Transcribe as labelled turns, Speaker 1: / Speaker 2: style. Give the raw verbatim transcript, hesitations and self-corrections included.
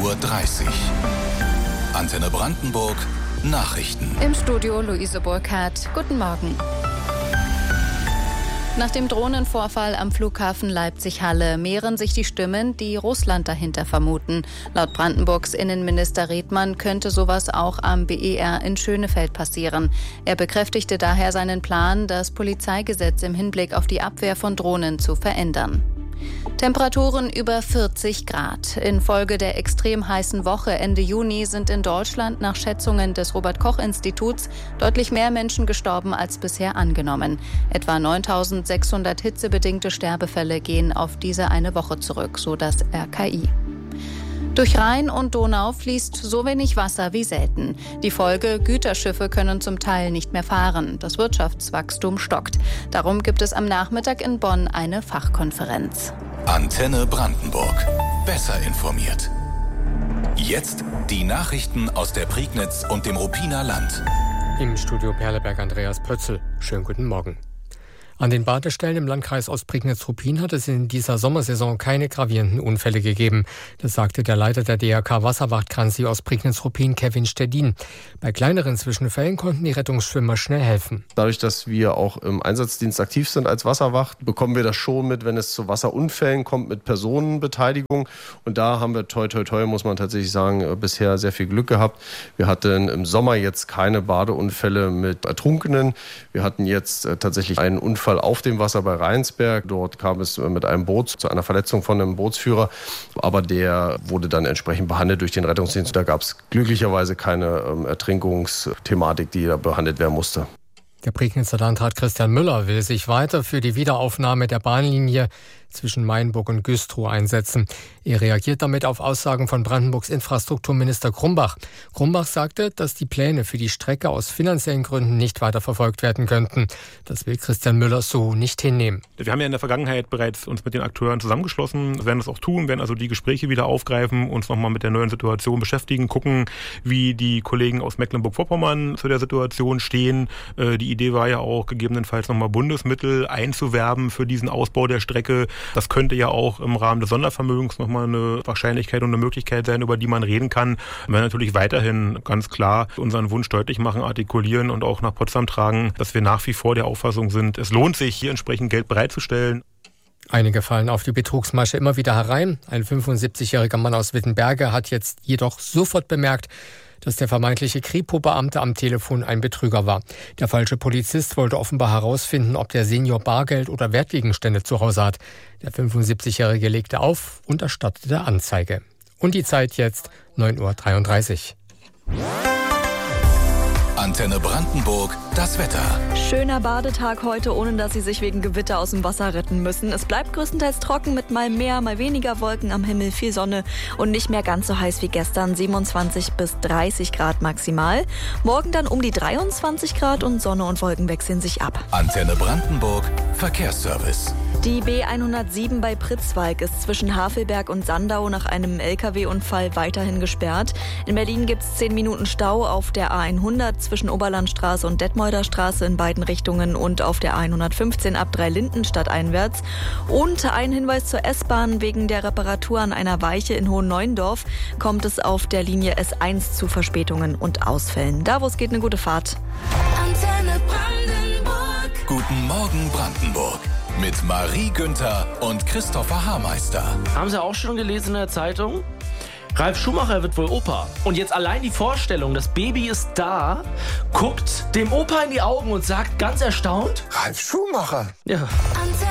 Speaker 1: Uhr dreißig. Antenne Brandenburg, Nachrichten.
Speaker 2: Im Studio Luise Burkhardt. Guten Morgen. Nach dem Drohnenvorfall am Flughafen Leipzig-Halle mehren sich die Stimmen, die Russland dahinter vermuten. Laut Brandenburgs Innenminister Redmann könnte sowas auch am B E R in Schönefeld passieren. Er bekräftigte daher seinen Plan, das Polizeigesetz im Hinblick auf die Abwehr von Drohnen zu verändern. Temperaturen über vierzig Grad. Infolge der extrem heißen Woche Ende Juni sind in Deutschland nach Schätzungen des Robert-Koch-Instituts deutlich mehr Menschen gestorben als bisher angenommen. Etwa neuntausendsechshundert hitzebedingte Sterbefälle gehen auf diese eine Woche zurück, so das R K I. Durch Rhein und Donau fließt so wenig Wasser wie selten. Die Folge: Güterschiffe können zum Teil nicht mehr fahren. Das Wirtschaftswachstum stockt. Darum gibt es am Nachmittag in Bonn eine Fachkonferenz.
Speaker 1: Antenne Brandenburg. Besser informiert. Jetzt die Nachrichten aus der Prignitz und dem Ruppiner Land.
Speaker 3: Im Studio Perleberg Andreas Pötzl. Schönen guten Morgen. An den Badestellen im Landkreis Ostprignitz-Ruppin hat es in dieser Sommersaison keine gravierenden Unfälle gegeben. Das sagte der Leiter der D R K Wasserwacht Kranzi Ostprignitz-Ruppin, Kevin Stedin. Bei kleineren Zwischenfällen konnten die Rettungsschwimmer schnell helfen.
Speaker 4: Dadurch, dass wir auch im Einsatzdienst aktiv sind als Wasserwacht, bekommen wir das schon mit, wenn es zu Wasserunfällen kommt mit Personenbeteiligung. Und da haben wir toi toi toi, muss man tatsächlich sagen, bisher sehr viel Glück gehabt. Wir hatten im Sommer jetzt keine Badeunfälle mit Ertrunkenen. Wir hatten jetzt tatsächlich einen Unfall auf dem Wasser bei Rheinsberg. Dort kam es mit einem Boot zu einer Verletzung von einem Bootsführer. Aber der wurde dann entsprechend behandelt durch den Rettungsdienst. Da gab es glücklicherweise keine ähm, Ertrinkungsthematik, die da behandelt werden musste.
Speaker 3: Der Prignitzer Landrat Christian Müller will sich weiter für die Wiederaufnahme der Bahnlinie zwischen Mainburg und Güstrow einsetzen. Er reagiert damit auf Aussagen von Brandenburgs Infrastrukturminister Grumbach. Grumbach sagte, dass die Pläne für die Strecke aus finanziellen Gründen nicht weiter verfolgt werden könnten. Das will Christian Müller so nicht hinnehmen.
Speaker 5: Wir haben ja in der Vergangenheit bereits uns mit den Akteuren zusammengeschlossen, werden das auch tun, werden also die Gespräche wieder aufgreifen, uns nochmal mit der neuen Situation beschäftigen, gucken, wie die Kollegen aus Mecklenburg-Vorpommern zu der Situation stehen. Die Idee war ja auch, gegebenenfalls nochmal Bundesmittel einzuwerben für diesen Ausbau der Strecke. Das könnte ja auch im Rahmen des Sondervermögens nochmal eine Wahrscheinlichkeit und eine Möglichkeit sein, über die man reden kann. Wir werden natürlich weiterhin ganz klar unseren Wunsch deutlich machen, artikulieren und auch nach Potsdam tragen, dass wir nach wie vor der Auffassung sind, es lohnt sich, hier entsprechend Geld bereitzustellen.
Speaker 3: Einige fallen auf die Betrugsmasche immer wieder herein. Ein fünfundsiebzigjähriger Mann aus Wittenberge hat jetzt jedoch sofort bemerkt, dass der vermeintliche Kripo-Beamte am Telefon ein Betrüger war. Der falsche Polizist wollte offenbar herausfinden, ob der Senior Bargeld oder Wertgegenstände zu Hause hat. Der fünfundsiebzigjährige legte auf und erstattete Anzeige. Und die Zeit jetzt neun Uhr dreiunddreißig.
Speaker 1: Antenne Brandenburg, das Wetter.
Speaker 6: Schöner Badetag heute, ohne dass Sie sich wegen Gewitter aus dem Wasser retten müssen. Es bleibt größtenteils trocken mit mal mehr, mal weniger Wolken am Himmel, viel Sonne und nicht mehr ganz so heiß wie gestern. siebenundzwanzig bis dreißig Grad maximal. Morgen dann um die dreiundzwanzig Grad und Sonne und Wolken wechseln sich ab.
Speaker 1: Antenne Brandenburg, Verkehrsservice.
Speaker 6: Die B hundertsieben bei Pritzwalk ist zwischen Havelberg und Sandau nach einem L K W-Unfall weiterhin gesperrt. In Berlin gibt es zehn Minuten Stau auf der A hundert zwischen Oberlandstraße und Detmolder Straße in beiden Richtungen und auf der A hundertfünfzehn ab Dreilinden stadteinwärts. Und ein Hinweis zur S-Bahn: Wegen der Reparatur an einer Weiche in Hohenneuendorf kommt es auf der Linie S eins zu Verspätungen und Ausfällen. Da, wo es geht, eine gute Fahrt.
Speaker 1: Antenne Brandenburg. Guten Morgen Brandenburg. Mit Marie Günther und Christopher Haarmeister.
Speaker 7: Haben Sie auch schon gelesen in der Zeitung? Ralf Schumacher wird wohl Opa. Und jetzt allein die Vorstellung, das Baby ist da, guckt dem Opa in die Augen und sagt ganz erstaunt:
Speaker 8: Ralf Schumacher?
Speaker 7: Ja.